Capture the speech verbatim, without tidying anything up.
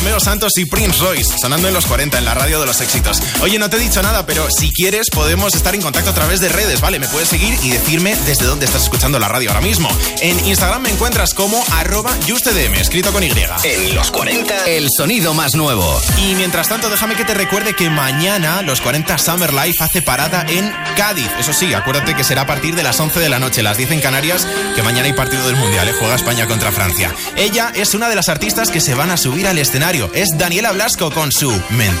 Romeo Santos y Prince Royce, sonando en los cuarenta en la radio de los éxitos. Oye, no te he dicho nada, pero si quieres podemos estar en contacto a través de redes, ¿vale? Me puedes seguir y decirme desde dónde estás escuchando la radio ahora mismo. En Instagram me encuentras como arroba justedm, escrito con Y. En los cuarenta, el sonido más nuevo. Y mientras tanto, déjame que te recuerde que mañana los cuarenta Summer Life hace parada en Cádiz. Eso sí, acuérdate que será a partir de las once de la noche, las diez en Canarias, que mañana hay partido del Mundial, ¿eh? Juega España contra Francia. Ella es una de las artistas que se van a subir al escenario. Es Daniela Blasco con su Mentira.